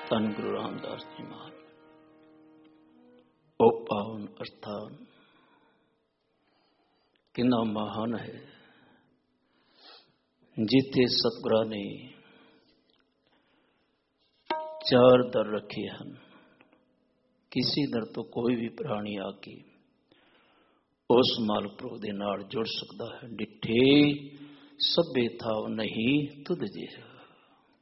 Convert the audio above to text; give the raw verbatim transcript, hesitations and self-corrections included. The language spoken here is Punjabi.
ਧੰਨ ਗੁਰੂ ਰਾਮਦਾਸ ਜੀ ਮਹਾਰਾਜ। ਉਹ ਪਾਵਨ ਅਸਥਾਨ ਕਿੰਨਾ ਮਹਾਨ ਹੈ, ਜਿੱਥੇ ਸਤਿਗੁਰਾਂ ਨੇ ਚਾਰ ਦਰ ਰੱਖੇ ਹਨ। ਕਿਸੇ ਦਰ ਤੋਂ ਕੋਈ ਵੀ ਪ੍ਰਾਣੀ ਆ ਕੇ ਉਸ ਮਾਲਕ ਪ੍ਰਭੂ ਦੇ ਨਾਲ ਜੁੜ ਸਕਦਾ ਹੈ। ਡਿੱਠੇ ਸਭੇ ਥਾਵ ਨਹੀਂ ਤੁਧ ਜਿਹਾ।